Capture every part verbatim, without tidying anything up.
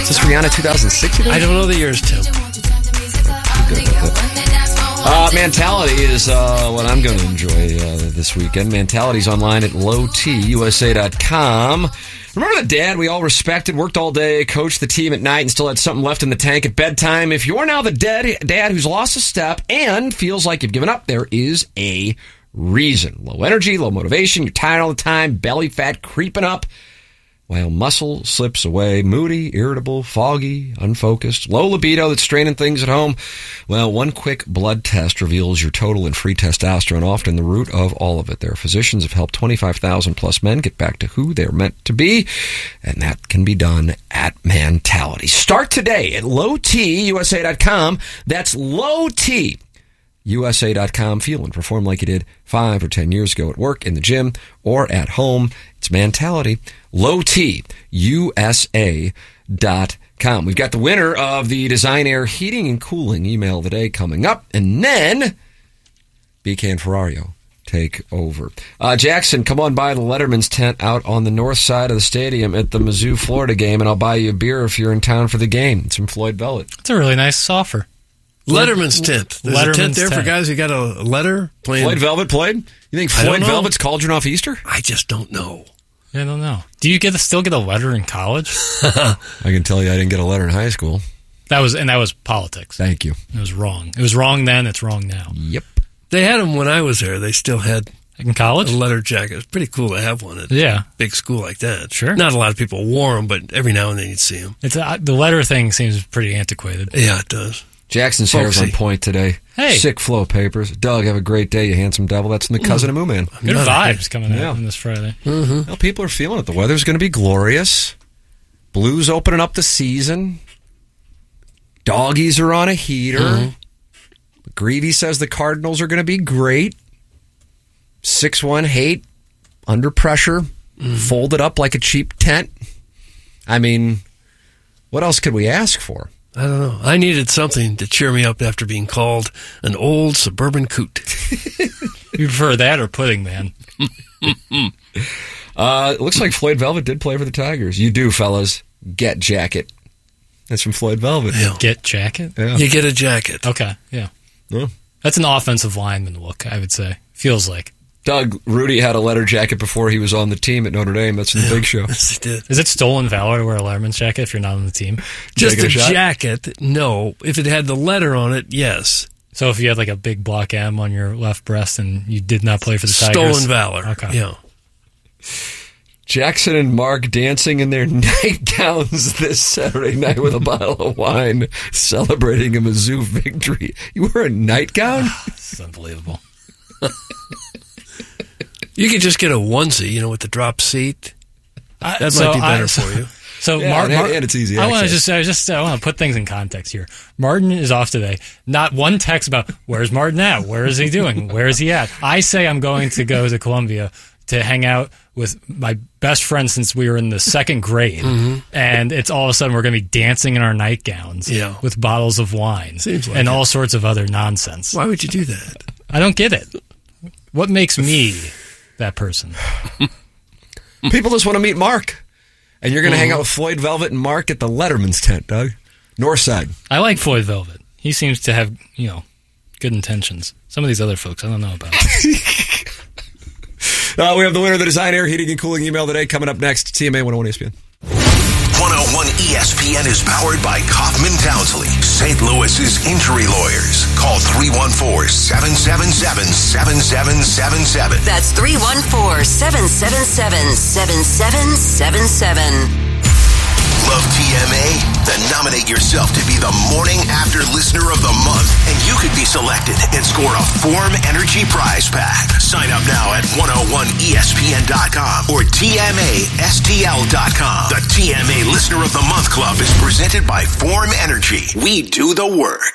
Is this Rihanna two thousand six? I don't know the years, Tim. Uh, Mentality is uh, what I'm going to enjoy uh, this weekend. Mentality's online at low t u s a dot com. Remember the dad we all respected, worked all day, coached the team at night, and still had something left in the tank at bedtime? If you're now the dead dad who's lost a step and feels like you've given up, there is a reason. Low energy, low motivation, you're tired all the time, belly fat creeping up, while muscle slips away, moody, irritable, foggy, unfocused, low libido that's straining things at home. Well, one quick blood test reveals your total and free testosterone, often the root of all of it. Their physicians have helped twenty-five thousand plus men get back to who they're meant to be, and that can be done at Mentality. Start today at low t u s a dot com. That's low t u s a dot com. Feel and perform like you did five or ten years ago at work, in the gym, or at home. It's Mentality. low t u s a dot com. We've got the winner of the Design Air Heating and Cooling email of the day coming up, and then B K and Ferrario take over. Uh, Jackson, come on by the Letterman's tent out on the north side of the stadium at the Mizzou, Florida game, and I'll buy you a beer if you're in town for the game. It's from Floyd Velvet. It's a really nice offer. Letterman's tent. There's Letterman's a tent there tent. for guys who got a letter playing. Floyd Velvet played? You think I don't Floyd know. Velvet's Cauldron off Easter? I just don't know. I don't know. Do you get to still get a letter in college? I can tell you I didn't get a letter in high school. That was and that was politics. Thank you. It was wrong. It was wrong then. It's wrong now. Yep. They had them when I was there. They still had In college? a letter jacket. It's pretty cool to have one at Yeah. a big school like that. Sure. Not a lot of people wore them, but every now and then you'd see them. It's a, the letter thing seems pretty antiquated. Yeah, it does. Jackson's hair is on Folksy. point today. Hey. Sick flow papers. Doug, have a great day, you handsome devil. That's from the cousin of Moo Man. Good Not a vibes coming Yeah. out on this Friday. Well, people are feeling it. The weather's going to be glorious. Blues opening up the season. Doggies are on a heater. Mm-hmm. Greavy says the Cardinals are going to be great. six one hate, under pressure, Mm-hmm. folded up like a cheap tent. I mean, what else could we ask for? I don't know. I needed something to cheer me up after being called an old suburban coot. You prefer that or Pudding Man? Uh, it looks like Floyd Velvet did play for the Tigers. You do, fellas. Get jacket. That's from Floyd Velvet. Yeah. Get jacket? Yeah. You get a jacket. Okay, yeah. Yeah. That's an offensive lineman look, I would say. Feels like. Doug, Rudy had a letter jacket before he was on the team at Notre Dame. That's in the big show. Yes, they did. Is it stolen valor to wear a Letterman's jacket if you're not on the team? Just Take a a shot? jacket, no. If it had the letter on it, yes. So if you had like a big block M on your left breast and you did not play for the Tigers? Stolen valor. Okay. Yeah. Jackson and Mark dancing in their nightgowns this Saturday night with a bottle of wine, celebrating a Mizzou victory. You wear a nightgown? This is unbelievable. You could just get a onesie, you know, with the drop seat. I- That so might be better I- for you. So Yeah, Mar- and- Mar- and it's easy I want to access. just, I just, I want to put things in context here. Martin is off today. Not one text about where's Martin at? Where is he doing? Where is he at? I say I'm going to go to Columbia to hang out with my best friend since we were in the second grade, and it's all of a sudden we're going to be dancing in our nightgowns Yeah. with bottles of wine Seems like and it. all sorts of other nonsense. Why would you do that? I don't get it. What makes me that person? People just want to meet Mark. And you're going to hang out with Floyd Velvet and Mark at the Letterman's tent, Doug. North side. I like Floyd Velvet. He seems to have, you know, good intentions. Some of these other folks, I don't know about. Uh, we have the winner of the Design Air Heating and Cooling email today coming up next. T M A one oh one E S P N. one oh one E S P N is powered by Kaufman Townsley, Saint Louis's injury lawyers. Call three one four, seven seven seven, seven seven seven seven. That's three one four, seven seven seven, seven seven seven seven. Love T M A? Then nominate yourself to be the Morning After Listener of the Month, and you could be selected and score a Form Energy prize pack. Sign up now at one oh one E S P N dot com or T M A S T L dot com. The T M A Listener of the Month Club is presented by Form Energy. We do the work.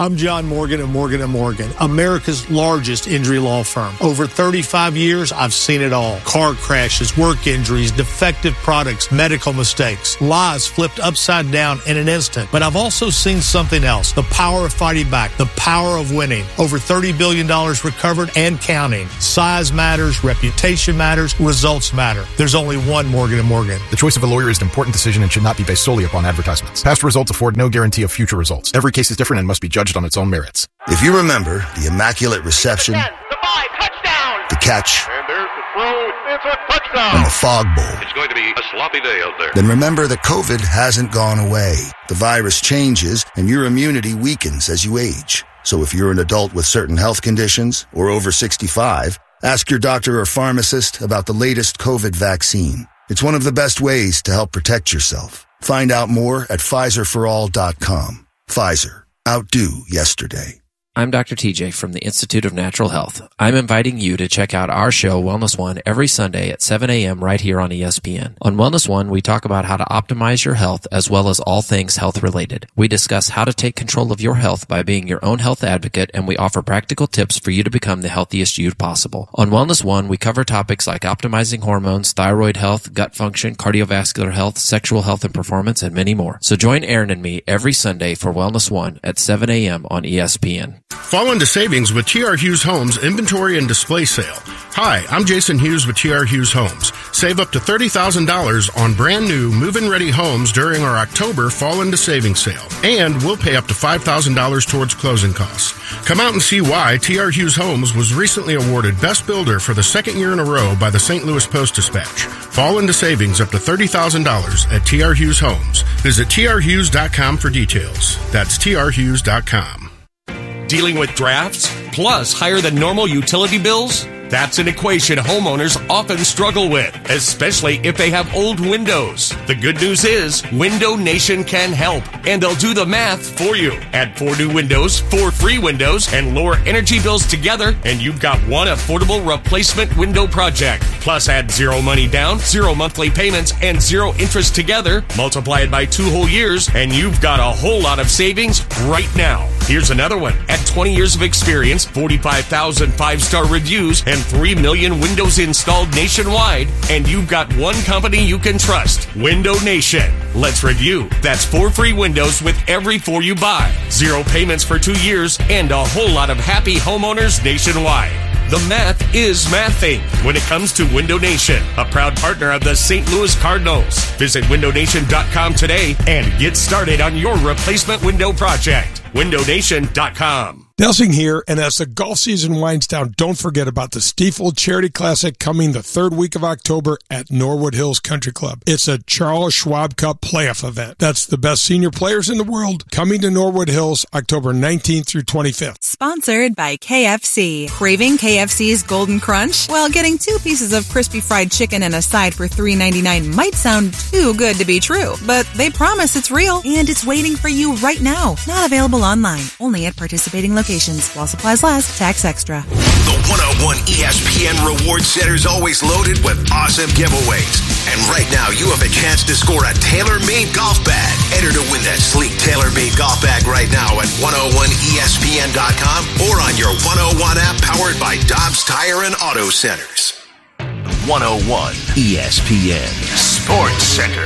I'm John Morgan of Morgan and Morgan, America's largest injury law firm. Over thirty-five years, I've seen it all. Car crashes, work injuries, defective products, medical mistakes, lies flipped upside down in an instant. But I've also seen something else, the power of fighting back, the power of winning. Over thirty billion dollars recovered and counting. Size matters, reputation matters, results matter. There's only one Morgan and Morgan. The choice of a lawyer is an important decision and should not be based solely upon advertisements. Past results afford no guarantee of future results. Every case is different and must be judged on its own merits. If you remember the immaculate reception, ten, the five, touchdown, the catch, and there's the throw, it's a touchdown, and the fog bowl, it's going to be a sloppy day out there. Then remember that COVID hasn't gone away. The virus changes and your immunity weakens as you age. So if you're an adult with certain health conditions or over sixty-five, ask your doctor or pharmacist about the latest COVID vaccine. It's one of the best ways to help protect yourself. Find out more at Pfizer for all dot com. Pfizer. Outdo yesterday. I'm Doctor T J from the Institute of Natural Health. I'm inviting you to check out our show, Wellness One, every Sunday at seven a.m. right here on E S P N. On Wellness One, we talk about how to optimize your health as well as all things health related. We discuss how to take control of your health by being your own health advocate, and we offer practical tips for you to become the healthiest you possible. On Wellness One, we cover topics like optimizing hormones, thyroid health, gut function, cardiovascular health, sexual health and performance, and many more. So join Aaron and me every Sunday for Wellness One at seven a.m. on E S P N. Fall into savings with T R. Hughes Homes Inventory and Display Sale. Hi, I'm Jason Hughes with T R. Hughes Homes. Save up to thirty thousand dollars on brand new move-in ready homes during our October Fall into Savings Sale. And we'll pay up to five thousand dollars towards closing costs. Come out and see why T R. Hughes Homes was recently awarded Best Builder for the second year in a row by the Saint Louis Post-Dispatch. Fall into savings up to thirty thousand dollars at T R. Hughes Homes. Visit T R Hughes dot com for details. That's T R Hughes dot com. Dealing with drafts, plus higher than normal utility bills? That's an equation homeowners often struggle with, especially if they have old windows. The good news is, Window Nation can help, and they'll do the math for you. Add four new windows, four free windows, and lower energy bills together, and you've got one affordable replacement window project. Plus add zero money down, zero monthly payments, and zero interest together. Multiply it by two whole years, and you've got a whole lot of savings right now. Here's another one. At twenty years of experience, forty-five thousand five-star reviews, and three million windows installed nationwide, and you've got one company you can trust, Window Nation. Let's review. That's four free windows with every four you buy, zero payments for two years, and a whole lot of happy homeowners nationwide. The math is mathing when it comes to Window Nation, a proud partner of the Saint Louis Cardinals. Visit window nation dot com today and get started on your replacement window project. window nation dot com. Delsing here, and as the golf season winds down, don't forget about the Stiefel Charity Classic coming the third week of October at Norwood Hills Country Club. It's a Charles Schwab Cup playoff event. That's the best senior players in the world coming to Norwood Hills October nineteenth through twenty-fifth. Sponsored by K F C. Craving K F C's Golden Crunch? Well, getting two pieces of crispy fried chicken and a side for three ninety-nine might sound too good to be true, but they promise it's real, and it's waiting for you right now. Not available online, only at participating locations. While supplies last, tax extra. The one oh one E S P N Reward Center is always loaded with awesome giveaways. And right now, you have a chance to score a tailor-made golf bag. Enter to win that sleek tailor-made golf bag right now at one oh one E S P N dot com or on your one oh one app powered by Dobbs Tire and Auto Centers. one oh one E S P N Sports Center.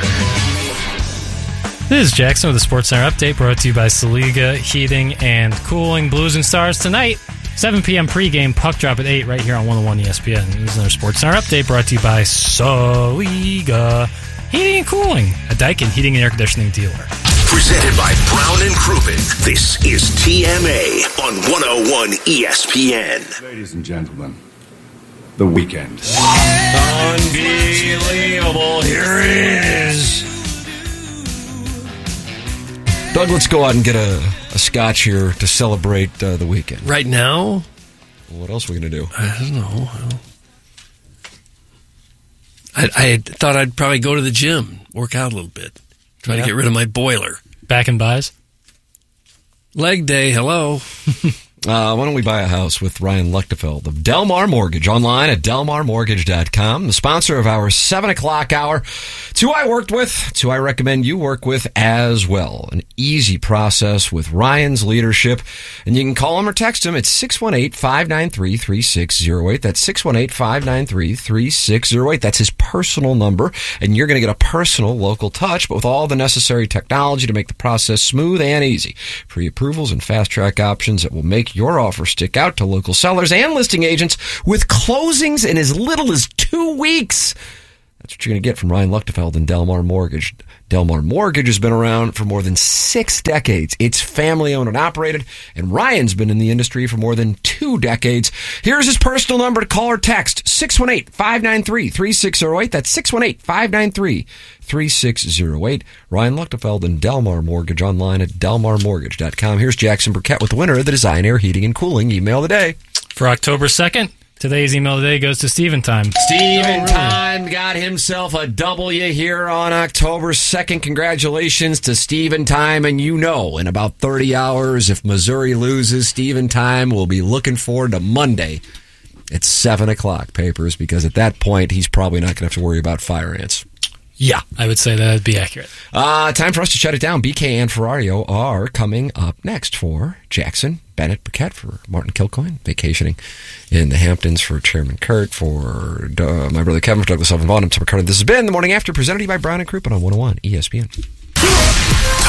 This is Jackson with the Sports Center update brought to you by Saliga Heating and Cooling. Blues and Stars tonight, seven p.m. pregame, puck drop at eight right here on one oh one E S P N. This is another Sports Center update brought to you by Saliga Heating and Cooling, a Daikin heating and air conditioning dealer. Presented by Brown and Crouppen. This is T M A on one oh one E S P N. Ladies and gentlemen, the weekend. Unbelievable. Here it is. Doug, let's go out and get a, a scotch here to celebrate uh, the weekend. Right now? What else are we going to do? I don't know. I, I thought I'd probably go to the gym, work out a little bit, try yeah. to get rid of my boiler. Back and buys? Leg day, hello. Uh, why don't we buy a house with Ryan Luchtefeld of Delmar Mortgage, online at delmar mortgage dot com, the sponsor of our seven o'clock hour. It's who I worked with. It's who I recommend you work with as well. An easy process with Ryan's leadership. And you can call him or text him at six one eight, five nine three, three six zero eight. That's six one eight, five nine three, three six zero eight. That's his personal number. And you're going to get a personal local touch, but with all the necessary technology to make the process smooth and easy. Pre-approvals and fast-track options that will make your offer stick out to local sellers and listing agents with closings in as little as two weeks. That's what you're going to get from Ryan Luchtefeld and Delmar Mortgage. Delmar Mortgage has been around for more than six decades. It's family-owned and operated, and Ryan's been in the industry for more than two decades. Here's his personal number to call or text, six one eight, five nine three, three six zero eight. That's six one eight, five nine three, three six zero eight. Ryan Luchtefeld and Delmar Mortgage, online at delmar mortgage dot com. Here's Jackson Burkett with the winner of the Design Air Heating and Cooling Email of the Day. For October second, today's email today goes to Steven Time. Steven oh, really? Time got himself a W here on October second. Congratulations to Steven Time. And you know, in about thirty hours, if Missouri loses, Steven Time will be looking forward to Monday at seven o'clock, Papers, because at that point, he's probably not going to have to worry about fire ants. Yeah, I would say that would be accurate. Uh, time for us to shut it down. B K and Ferrario are coming up next for Jackson, Bennett, Burkett, for Martin Kilcoyne, vacationing in the Hamptons for Chairman Kurt, for uh, my brother Kevin, for Douglas Elvin Vaughn, I'm Tim McCartan. This has been The Morning After, presented to you by Brown and Crouppen on one oh one E S P N.